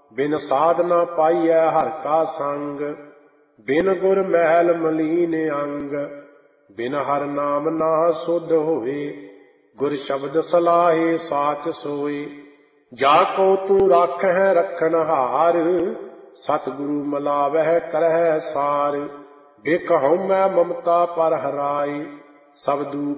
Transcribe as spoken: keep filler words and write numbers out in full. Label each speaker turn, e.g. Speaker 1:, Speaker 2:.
Speaker 1: बिन साधना पाइयै हर का संग, बिन गुर महल मलीन अंग। बिन हर नाम ना सुध होए, गुर शब्द सलाहे साच सोए। जाको तू राखै रखनहार, सतगुरु मिलावह करह सार। बिक हउमੈ ममता पर हराए, सब दुख